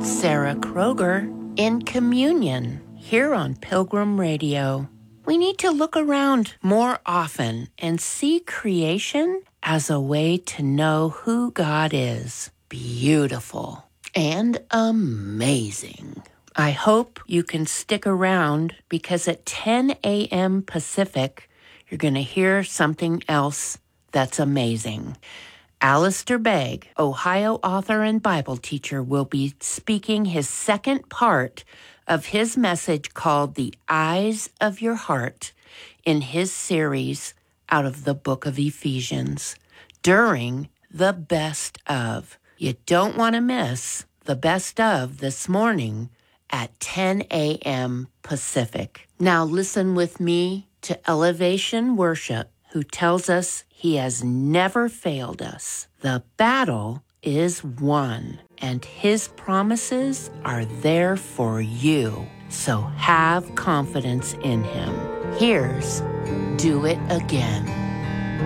Sarah Kroger in Communion here on Pilgrim Radio. We need to look around more often and see creation as a way to know who God is. Beautiful and amazing. I hope you can stick around because at 10 a.m. Pacific, you're going to hear something else that's amazing. Alistair Begg, Ohio author and Bible teacher, will be speaking his second part of his message called The Eyes of Your Heart in his series out of the book of Ephesians during the Best Of. You don't want to miss the Best Of this morning at 10 a.m. Pacific. Now listen with me to Elevation Worship, who tells us he has never failed us. The battle is won, and his promises are there for you. So have confidence in him. Here's Do It Again.